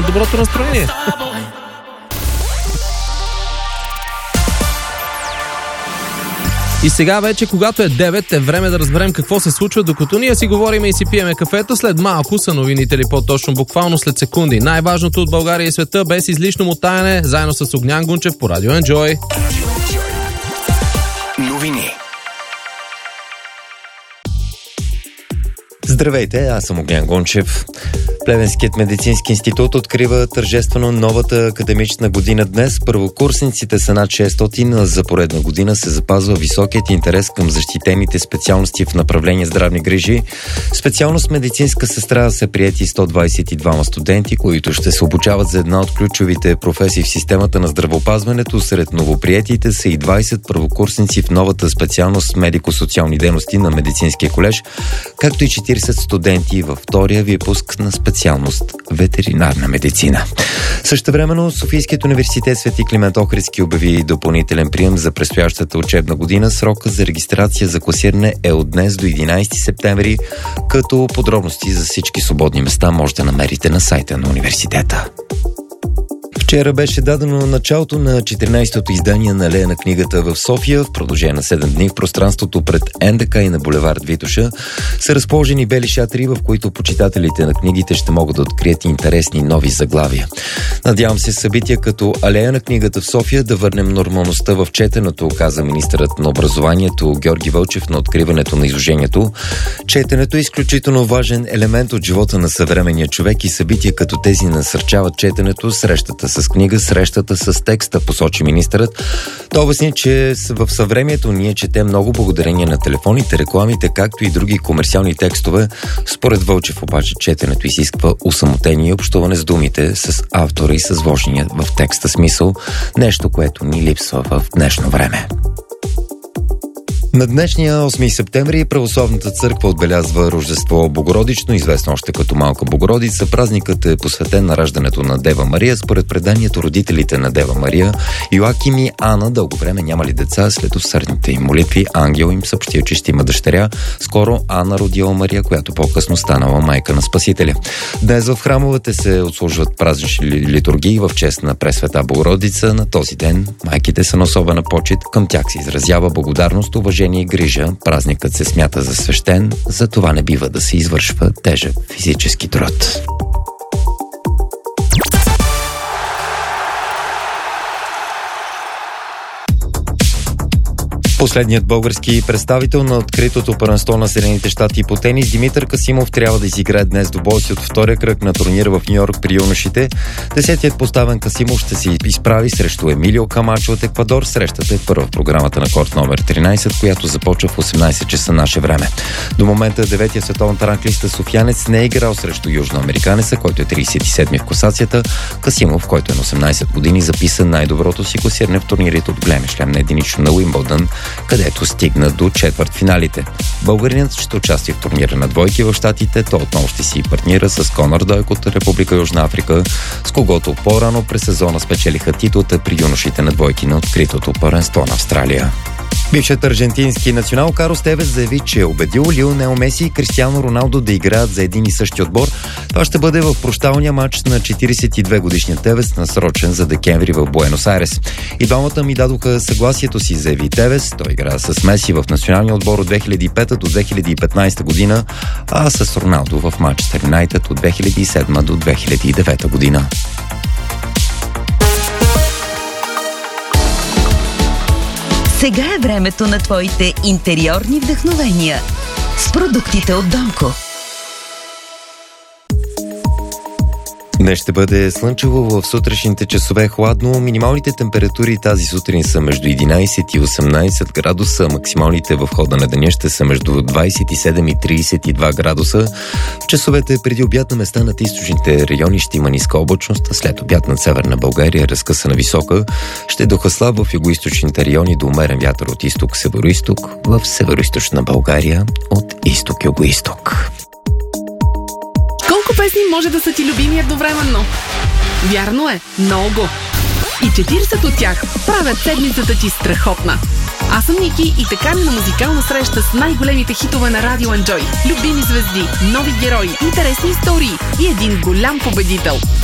доброто настроение. И сега вече, когато е 9, е време да разберем какво се случва, докато ние си говорим и си пиеме кафето. След малко са новините, или по-точно буквално след секунди. Най-важното от България и света, без излишно мотаене, заедно с Огнян Гунчев по Радио Enjoy. Новини. Здравейте, аз съм Огнян Гунчев. Плевенският медицински институт открива тържествено новата академична година днес. Първокурсниците са над 600, а за поредна година се запазва високият интерес към защитените специалности в направление здравни грижи. Специалност медицинска сестра са приети 122 студенти, които ще се обучават за една от ключовите професии в системата на здравеопазването. Сред новоприетите са и 20 първокурсници в новата специалност медико-социални дейности на медицинския колеж, както и 40 студенти във втория випуск на специалност ветеринарна медицина. Същевременно Софийският университет Свети Климент Охридски обяви допълнителен прием за предстоящата учебна година. Срока за регистрация за класиране е от днес до 11 септември, като подробности за всички свободни места може да намерите на сайта на университета. Вчера беше дадено началото на 14-то издание на Алея на книгата в София. В продължение на 7 дни в пространството пред НДК и на булевард Витоша са разположени бели шатри, в които почитателите на книгите ще могат да открият интересни нови заглавия. Надявам се събития като Алея на книгата в София да върнем нормалността в четенето, каза министърът на образованието Георги Вълчев на откриването на изложението. Четенето е изключително важен елемент от живота на съвременния човек и събития като тези насърчават четенето, срещата с книга, срещата с текста, посочи министърът. Той обясни, че в съвремието ние четем много благодарение на телефоните, рекламите, както и други комерциални текстове. Според Вълчев обаче четенето изисква усамотение и общуване с думите, с автора и с вложения в текста смисъл, нещо, което ни липсва в днешно време. На днешния 8 септември Православната църква отбелязва Рождество Богородично, известно още като Малка Богородица. Празникът е посветен на раждането на Дева Мария. Според преданието, родителите на Дева Мария, Йоаким и Ана, дълго време нямали деца. След усърдните им молитви, ангел им съобщил, че ще има дъщеря. Скоро Ана родила Мария, която по-късно станала майка на Спасителя. Днес в храмовете се отслужват празнични литургии в чест на Пресвета Богородица. На този ден майките са на особена почит. Към тях се изразява благодарност, уважение и грижа. Празникът се смята за свещен, затова не бива да се извършва тежък физически труд. Последният български представител на откритото първенство на Съединените щати по тенис Димитър Касимов трябва да изиграе днес двубой си от втория кръг на турнира в Ню-Йорк при юношите. 10-тият поставен Касимов ще се изправи срещу Емилио Камачо от Еквадор. Срещата е първа в програмата на корт номер 13, която започва в 18 часа наше време. До момента 9-тият световната ранглиста софиянец не е играл срещу южноамериканеца, който е 37-ми в класацията. Касимов, който е на 18 години, записа най-доброто си класиране в турнирите от големия шлем на единично на Уимбълдън, където стигна до четвъртфиналите. Българинът ще участва в турнира на двойки в щатите. Той отново ще си партнира с Конор Дойк от Република Южна Африка, с когото по-рано през сезона спечелиха титлата при юношите на двойки на откритото първенство на Австралия. Бившият аржентински национал Карлос Тевес заяви, че е убедил Лионел Меси и Кристиано Роналдо да играят за един и същи отбор. Това ще бъде в прощалния матч на 42-годишния Тевес, насрочен за декември в Буенос Айрес. И двамата ми дадоха съгласието си, заяви Тевес. Той игра с Меси в националния отбор от 2005 до 2015 година, а с Роналдо в Манчестър Юнайтед от 2007 до 2009 година. Сега е времето на твоите интериорни вдъхновения с продуктите от Донко. Днес ще бъде слънчево, в сутрешните часове хладно. Минималните температури тази сутрин са между 11 и 18 градуса. Максималните в хода на деня ще са между 27 и 32 градуса. В часовете преди обяд на места над източните райони ще има ниска облачност, а след обяд над Северна България разкъсана висока. Ще духа слаб в югоизточните райони до умерен вятър от изток-североизток, в североизточна България от изток-югоизток. Колко песни може да са ти любими едновременно? Вярно е, много. И 40 от тях правят седмицата ти страхотна. Аз съм Ники и така на музикална среща с най-големите хитове на Радио Enjoy. Любими звезди, нови герои, интересни истории и един голям победител.